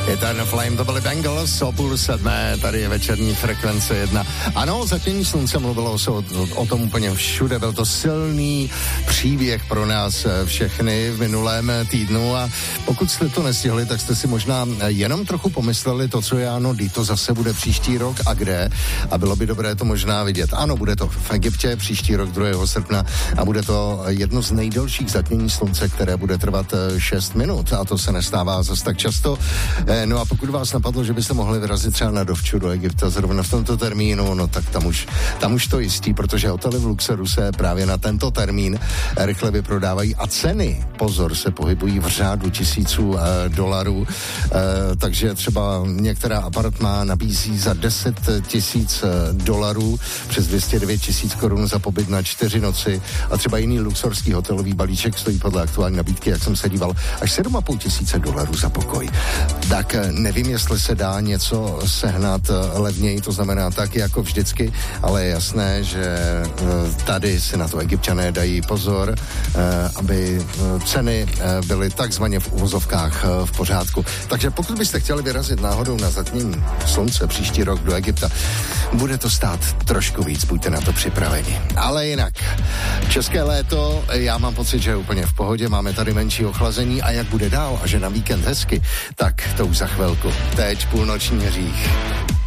Je ten Flame, to byly Bengals, o 6:30, tady je večerní Frekvence 1. Ano, zatím slunce mluvilo se o tom úplně všude, byl to silný příběh pro nás všechny v minulém týdnu a pokud jste to nestihli, tak jste si možná jenom trochu pomysleli to, co je ano, kdy to zase bude příští rok a kde a bylo by dobré to možná vidět. Ano, bude to v Egyptě příští rok 2. srpna a bude to jedno z nejdelších zatmění slunce, které bude trvat 6 minut a to se nestává zase tak často. No a pokud vás napadlo, že byste mohli vyrazit třeba na dovču do Egypta zrovna v tomto termínu, no tak tam už to jistí, protože hotely v Luxoru se právě na tento termín rychle vyprodávají a ceny, pozor, se pohybují v řádu tisíců dolarů, takže třeba některá apartmá nabízí za 10 000 dolarů přes 209 000 korun za pobyt na 4 noci a třeba jiný luxorský hotelový balíček stojí podle aktuální nabídky, jak jsem se díval, až 7 500 dolarů za pokoj. Tak nevím, jestli se dá něco sehnat levněji, to znamená tak jako vždycky, ale je jasné, že tady si na to Egypťané dají pozor, aby ceny byly takzvaně v uvozovkách v pořádku. Takže pokud byste chtěli vyrazit náhodou na zatmění slunce příští rok do Egypta, bude to stát trošku víc, buďte na to připraveni. Ale jinak, české léto, já mám pocit, že je úplně v pohodě, máme tady menší ochlazení a jak bude dál a že na víkend hezky, tak to už za chvilku. Teď půlnoční hřích.